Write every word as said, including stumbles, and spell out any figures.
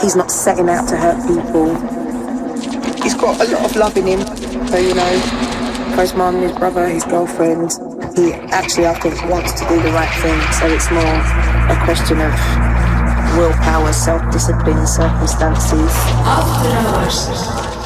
he's not setting out to hurt people. He's got a lot of love in him. So, you know, for his mum, his brother, his girlfriend, he actually, I think, wants to do the right thing. So it's more a question of willpower, self-discipline, circumstances. After hours.